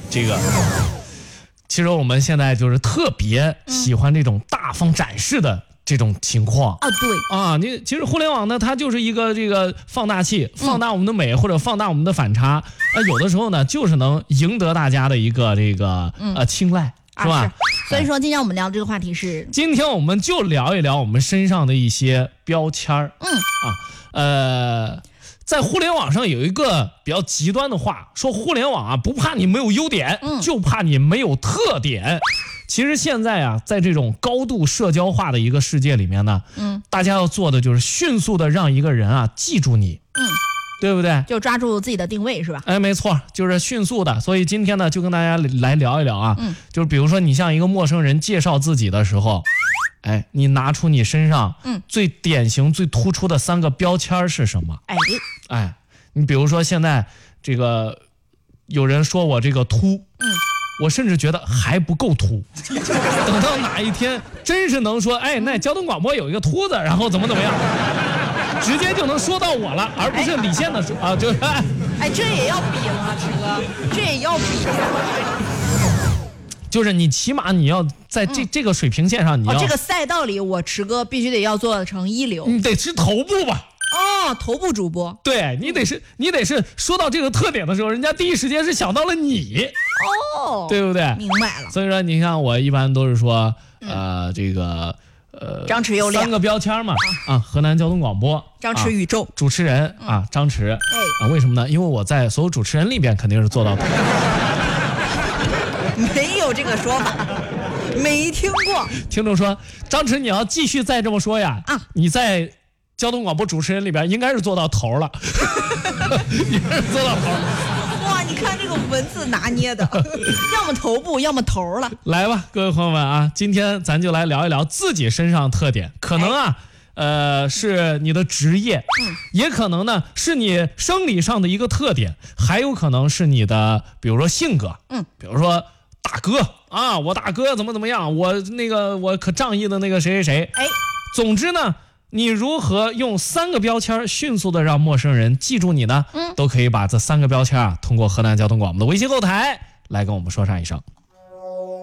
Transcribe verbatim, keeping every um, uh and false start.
这个。其实我们现在就是特别喜欢这种大方展示的这种情况啊，对啊，你其实互联网呢，它就是一个这个放大器，放大我们的美、嗯、或者放大我们的反差，啊，有的时候呢，就是能赢得大家的一个这个、嗯、呃青睐，是吧？ 啊、是所以说今天我们聊的这个话题是， 今天我们就聊一聊我们身上的一些标签儿，嗯啊，呃。在互联网上有一个比较极端的话，说互联网啊不怕你没有优点，嗯、就怕你没有特点。其实现在啊，在这种高度社交化的一个世界里面呢，嗯，大家要做的就是迅速的让一个人啊记住你，嗯，对不对？ 就抓住自己的定位是吧？ 哎，没错，就是迅速的。所以今天呢，就跟大家来聊一聊啊，嗯，就是比如说你向一个陌生人介绍自己的时候。哎，你拿出你身上嗯最典型、最突出的三个标签是什么？哎，哎，你比如说现在这个有人说我这个秃，嗯，我甚至觉得还不够秃。等到哪一天真是能说，哎，那交通广播有一个秃子，然后怎么怎么样，直接就能说到我了，而不是李现的说、哎、啊，就是哎， 哎，这也要比吗，池哥？这也要比。 就是你起码你要在这、嗯、这个水平线上，你要、 哦、这个赛道里，我池哥必须得要做成一流。 你得是头部吧？ 哦，头部主播。 对，你得是，你得是说到这个特点的时候，人家第一时间是想到了你。哦，对不对？ 明白了。 所以说，你看我一般都是说，呃，这个呃， 张弛有礼， 三个标签嘛，啊，啊河南交通广播， 张弛宇宙、 啊、主持人啊，张弛。哎，啊，为什么呢？因为我在所有主持人里边肯定是做到的。 没有这个说法，没听过。 听众说，张弛，你要继续再这么说呀，啊，你在交通广播主持人里边应该是做到头了，应该是做到头。 哇，你看这个文字拿捏的，要么头部，要么头了。 来吧，各位朋友们啊，今天咱就来聊一聊自己身上的特点，可能啊。哎呃，是你的职业，嗯，也可能呢是你生理上的一个特点，还有可能是你的，比如说性格，嗯，比如说大哥啊，我大哥怎么怎么样，我那个我可仗义的那个谁谁谁，哎，总之呢，你如何用三个标签迅速的让陌生人记住你呢？嗯，都可以把这三个标签啊，通过河南交通广播的微信后台来跟我们说上一声。